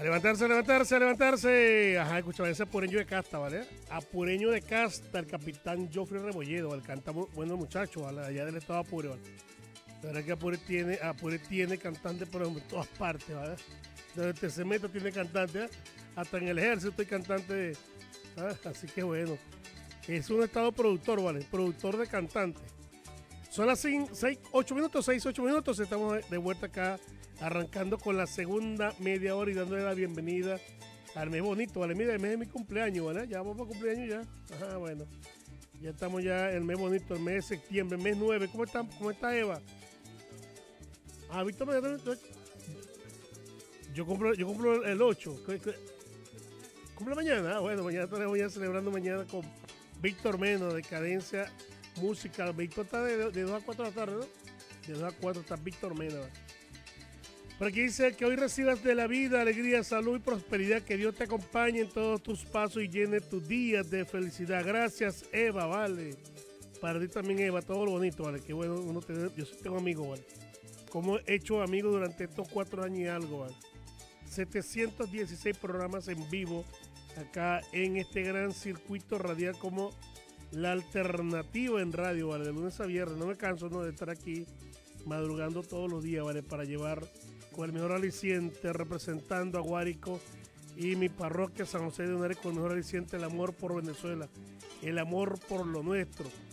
levantarse, a levantarse, a levantarse. Ajá, escúchame, ese Apureño de Casta, ¿vale? Apureño de Casta, el capitán Joffrey Rebolledo, ¿vale? Canta bueno muchacho, ¿vale? Allá del estado de Apure, ¿vale? La verdad que Apure tiene cantante por en todas partes, ¿vale? Donde te se meta tiene cantante, ¿eh? Hasta en el ejército hay cantante, ¿sabes? Así que bueno, es un estado productor, ¿vale? Productor de cantantes. Son las 8 minutos, 8 minutos, estamos de vuelta acá, arrancando con la segunda media hora y dándole la bienvenida al mes bonito, ¿vale? Mira, el mes de mi cumpleaños, ¿vale? Ya vamos para cumpleaños ya. Ajá, bueno. Ya estamos ya en el mes bonito, el mes de septiembre, el mes 9. ¿Cómo está Eva? Ah, Víctor, yo cumplo el 8. ¿Cumple mañana? Ah, bueno, mañana estaremos ya celebrando mañana con Víctor Meno, de Cadencia Musical. Víctor está de 2 a 4 de la tarde, ¿no? De 2 a 4 está Víctor Meno. Por aquí dice que hoy recibas de la vida alegría, salud y prosperidad. Que Dios te acompañe en todos tus pasos y llene tus días de felicidad. Gracias, Eva, vale. Para ti también, Eva, todo lo bonito, vale. Que bueno uno tener. Yo sí tengo amigos, vale. Como he hecho amigos durante estos 4 años y algo, vale. 716 programas en vivo acá en este gran circuito radial como la alternativa en radio, ¿vale? De lunes a viernes. No me canso, ¿no?, de estar aquí madrugando todos los días, ¿vale? Para llevar con el mejor aliciente, representando a Guárico y mi parroquia San José de Henares con el mejor aliciente, el amor por Venezuela, el amor por lo nuestro.